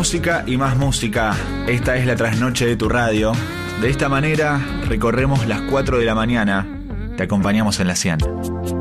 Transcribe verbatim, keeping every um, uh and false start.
música y más música. Esta es la trasnoche de tu radio. De esta manera recorremos las cuatro de la mañana. Te acompañamos en la cien.